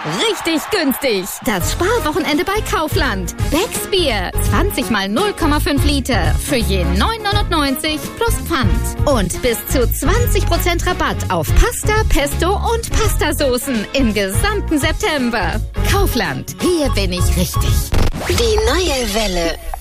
Richtig günstig. Das Sparwochenende bei Kaufland. Becks Bier. 20 mal 0,5 Liter. Für je 9,99 plus Pfand. Und bis zu 20% Rabatt auf Pasta, Pesto und Pastasoßen im gesamten September. Kaufland. Hier bin ich richtig. Die neue Welle.